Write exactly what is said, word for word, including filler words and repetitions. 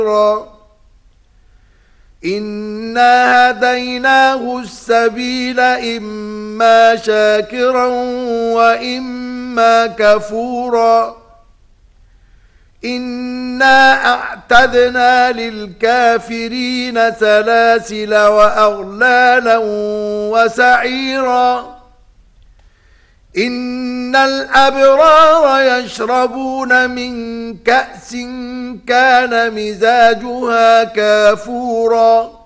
إنا هديناه السبيل إما شاكرا وإما كفورا إنا أعتدنا للكافرين سلاسل وأغلالا وسعيرا إن الأبرار يشربون من كأس كان مزاجها كافورا